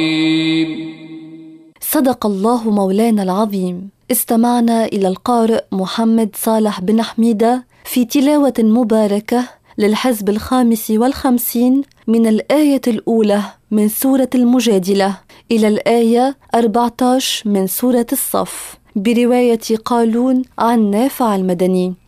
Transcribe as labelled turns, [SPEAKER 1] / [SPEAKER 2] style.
[SPEAKER 1] صدق الله مولانا العظيم. استمعنا إلى القارئ محمد صالح بن حميدة في تلاوة مباركة للحزب 55 من الآية الأولى من سورة المجادلة إلى الآية 14 من سورة الصف، برواية قالون عن نافع المدني.